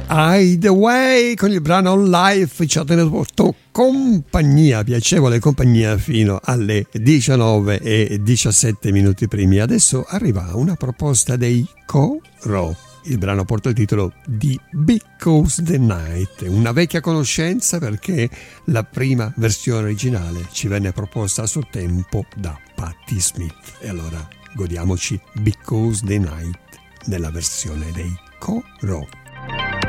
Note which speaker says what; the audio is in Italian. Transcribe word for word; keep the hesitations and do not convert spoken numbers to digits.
Speaker 1: Hideaway con il brano Life ci ha tenuto compagnia, piacevole compagnia fino alle diciannove e diciassette minuti primi. Adesso arriva una proposta dei Coro. Il brano porta il titolo di Because the Night, una vecchia conoscenza perché la prima versione originale ci venne proposta a suo tempo da Patti Smith. E allora godiamoci Because the Night nella versione dei Coro.